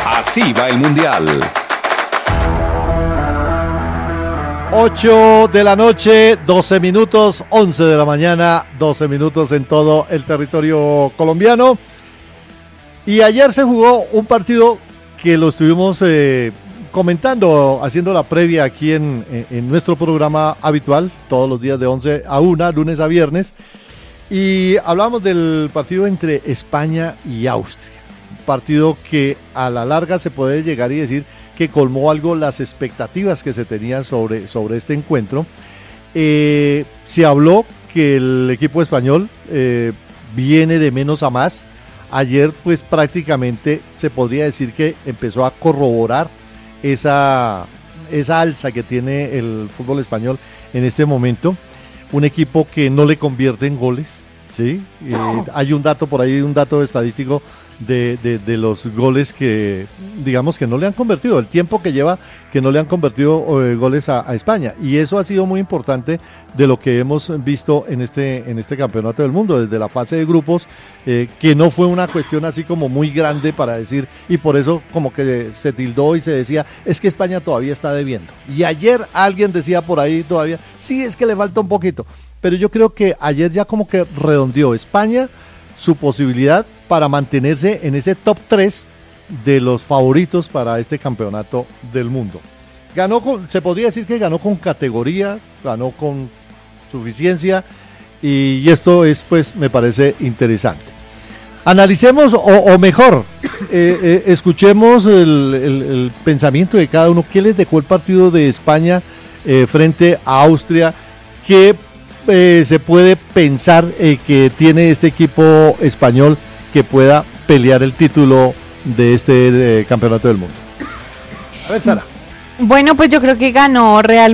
Así va el Mundial. 8 de la noche, 12 minutos, 11 de la mañana, 12 minutos en todo el territorio colombiano. Y ayer se jugó un partido que lo estuvimos comentando, haciendo la previa aquí en nuestro programa habitual, todos los días de 11 a 1, lunes a viernes. Y hablamos del partido entre España y Austria. Un partido que a la larga se puede llegar y decir que colmó algo las expectativas que se tenían sobre este encuentro. Se habló que el equipo español viene de menos a más. Ayer pues prácticamente se podría decir que empezó a corroborar esa alza que tiene el fútbol español en este momento. Un equipo que no le convierte en goles, ¿sí? Hay un dato por ahí, un dato estadístico de los goles que, digamos, que no le han convertido, el tiempo que lleva que no le han convertido goles a España. Y eso ha sido muy importante de lo que hemos visto en este campeonato del mundo, desde la fase de grupos, que no fue una cuestión así como muy grande para decir, y por eso como que se tildó y se decía, es que España todavía está debiendo. Y ayer alguien decía por ahí todavía, sí, es que le falta un poquito. Pero yo creo que ayer ya como que redondeó España su posibilidad para mantenerse en ese top 3 de los favoritos para este campeonato del mundo. Se podría decir que ganó con categoría, ganó con suficiencia, y esto es, pues, me parece interesante. Analicemos, o mejor, escuchemos el pensamiento de cada uno. ¿Qué les dejó el partido de España frente a Austria? ¿Qué se puede pensar que tiene este equipo español que pueda pelear el título de este campeonato del mundo? A ver, Sara. Bueno, pues yo creo que ganó realmente